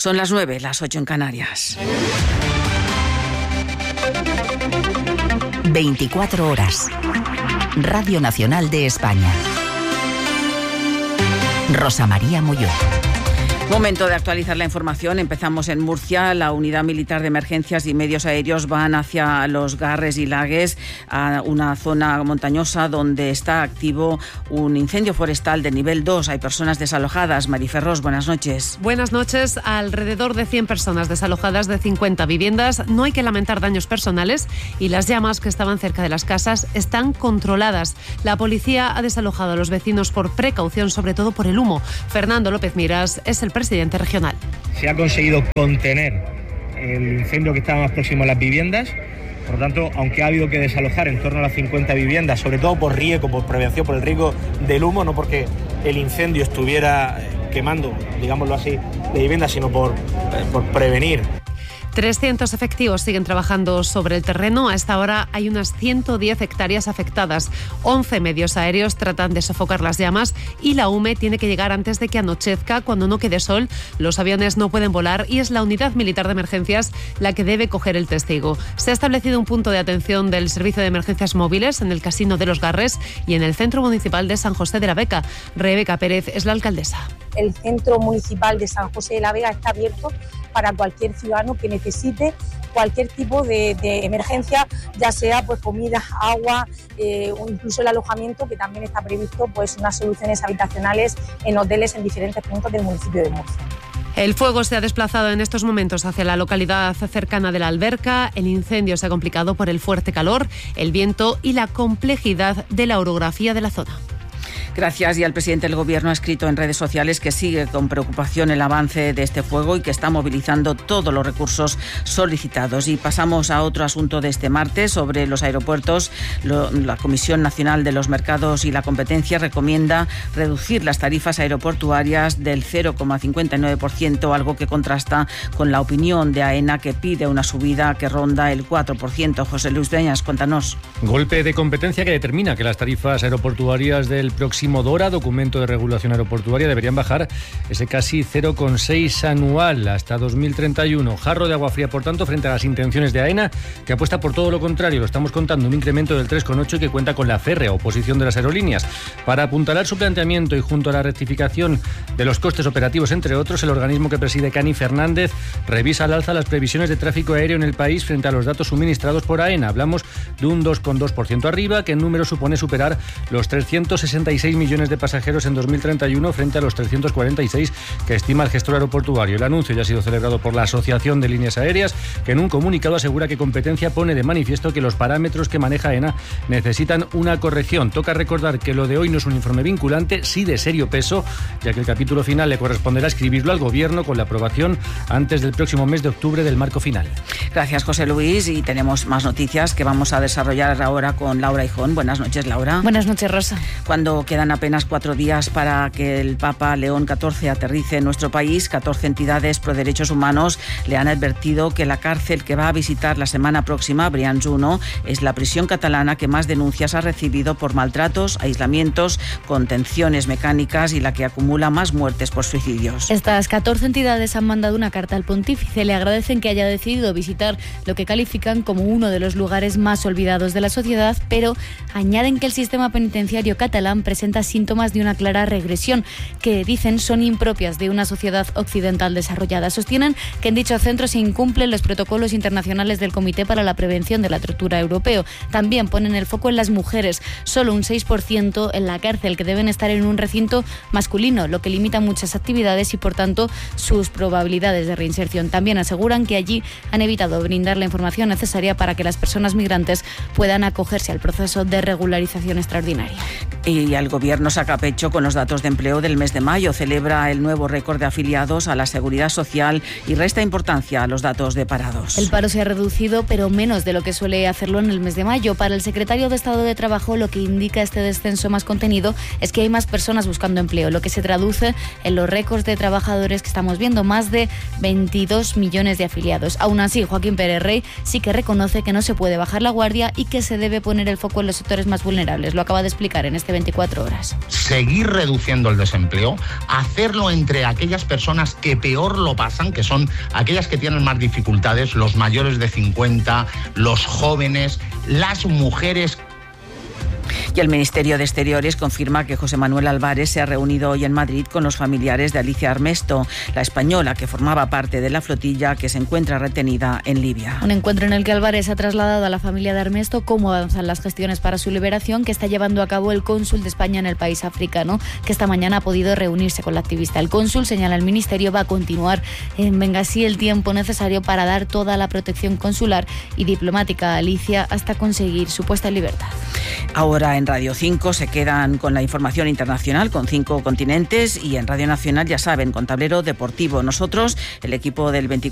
Son las 9, las 8 en Canarias. 24 horas. Radio Nacional de España. Rosa María Molló. Momento de actualizar la información. Empezamos en Murcia. La Unidad Militar de Emergencias y Medios Aéreos van hacia los Garres y Lagues, a una zona montañosa donde está activo un incendio forestal de nivel 2. Hay personas desalojadas. Mariferros, buenas noches. Buenas noches. Alrededor de 100 personas desalojadas de 50 viviendas. No hay que lamentar daños personales y las llamas que estaban cerca de las casas están controladas. La policía ha desalojado a los vecinos por precaución, sobre todo por el humo. Fernando López Miras es el presidente regional. Se ha conseguido contener el incendio que estaba más próximo a las viviendas. Por lo tanto, aunque ha habido que desalojar en torno a las 50 viviendas, sobre todo por riesgo, por prevención, por el riesgo del humo, no porque el incendio estuviera quemando, digámoslo así, de viviendas, sino por prevenir. 300 efectivos siguen trabajando sobre el terreno. A esta hora hay unas 110 hectáreas afectadas. 11 medios aéreos tratan de sofocar las llamas y la UME tiene que llegar antes de que anochezca. Cuando no quede sol, los aviones no pueden volar y es la Unidad Militar de Emergencias la que debe coger el testigo. Se ha establecido un punto de atención del Servicio de Emergencias Móviles en el Casino de los Garres y en el Centro Municipal de San José de la Beca. Rebeca Pérez es la alcaldesa. El Centro Municipal de San José de la Vega está abierto para cualquier ciudadano que necesite cualquier tipo de emergencia, ya sea pues comida, agua o incluso el alojamiento, que también está previsto pues unas soluciones habitacionales en hoteles en diferentes puntos del municipio de Murcia. El fuego se ha desplazado en estos momentos hacia la localidad cercana de La Alberca. El incendio se ha complicado por el fuerte calor, el viento y la complejidad de la orografía de la zona. Gracias. Y el presidente del Gobierno ha escrito en redes sociales que sigue con preocupación el avance de este fuego y que está movilizando todos los recursos solicitados. Y pasamos a otro asunto de este martes sobre los aeropuertos. La Comisión Nacional de los Mercados y la Competencia recomienda reducir las tarifas aeroportuarias del 0,59%, algo que contrasta con la opinión de AENA, que pide una subida que ronda el 4%. José Luis Dueñas, cuéntanos. Golpe de competencia que determina que las tarifas aeroportuarias del próximo DORA, documento de regulación aeroportuaria, deberían bajar ese casi 0,6 anual hasta 2031. Jarro de agua fría, por tanto, frente a las intenciones de AENA, que apuesta por todo lo contrario. Lo estamos contando, un incremento del 3,8 y que cuenta con la férrea oposición de las aerolíneas. Para apuntalar su planteamiento y junto a la rectificación de los costes operativos, entre otros, el organismo que preside Cani Fernández revisa al alza las previsiones de tráfico aéreo en el país frente a los datos suministrados por AENA. Hablamos de un 2,2% arriba, que en número supone superar los 366 millones de pasajeros en 2031 frente a los 346 que estima el gestor aeroportuario. El anuncio ya ha sido celebrado por la Asociación de Líneas Aéreas, que en un comunicado asegura que Competencia pone de manifiesto que los parámetros que maneja AENA necesitan una corrección. Toca recordar que lo de hoy no es un informe vinculante, sí de serio peso, ya que el capítulo final le corresponderá escribirlo al Gobierno con la aprobación antes del próximo mes de octubre del marco final. Gracias, José Luis, y tenemos más noticias que vamos a desarrollar ahora con Laura Hijón. Buenas noches, Laura. Buenas noches, Rosa. Cuando quedan apenas 4 días para que el Papa León XIV aterrice en nuestro país, 14 entidades pro derechos humanos le han advertido que la cárcel que va a visitar la semana próxima, Brians 1, es la prisión catalana que más denuncias ha recibido por maltratos, aislamientos, contenciones mecánicas y la que acumula más muertes por suicidios. Estas 14 entidades han mandado una carta al pontífice. Le agradecen que haya decidido visitar lo que califican como uno de los lugares más olvidados de la sociedad, pero añaden que el sistema penitenciario catalán presenta síntomas de una clara regresión que dicen son impropias de una sociedad occidental desarrollada. Sostienen que en dicho centro se incumplen los protocolos internacionales del Comité para la Prevención de la Tortura Europeo. También ponen el foco en las mujeres, solo un 6% en la cárcel, que deben estar en un recinto masculino, lo que limita muchas actividades y por tanto sus probabilidades de reinserción. También aseguran que allí han evitado brindar la información necesaria para que las personas migrantes puedan acogerse al proceso de regularización extraordinaria. Y el Gobierno saca pecho con los datos de empleo del mes de mayo. Celebra el nuevo récord de afiliados a la Seguridad Social y resta importancia a los datos de parados. El paro se ha reducido, pero menos de lo que suele hacerlo en el mes de mayo. Para el secretario de Estado de Trabajo, lo que indica este descenso más contenido es que hay más personas buscando empleo, lo que se traduce en los récords de trabajadores que estamos viendo, más de 22 millones de afiliados. Aún así, Joaquín Pérez Rey sí que reconoce que no se puede bajar la guardia y que se debe poner el foco en los sectores más vulnerables. Lo acaba de explicar en este 24 horas. horas. Seguir reduciendo el desempleo, hacerlo entre aquellas personas que peor lo pasan, que son aquellas que tienen más dificultades, los mayores de 50, los jóvenes, las mujeres. Y el Ministerio de Exteriores confirma que José Manuel Álvarez se ha reunido hoy en Madrid con los familiares de Alicia Armesto, la española que formaba parte de la flotilla que se encuentra retenida en Libia. Un encuentro en el que Álvarez ha trasladado a la familia de Armesto cómo avanzan las gestiones para su liberación, que está llevando a cabo el cónsul de España en el país africano, que esta mañana ha podido reunirse con la activista. El cónsul, señala el Ministerio, va a continuar en Bengasi el tiempo necesario para dar toda la protección consular y diplomática a Alicia hasta conseguir su puesta en libertad. Ahora en Radio 5 se quedan con la información internacional, con 5 continentes, y en Radio Nacional, ya saben, con Tablero Deportivo. Nosotros, el equipo del 24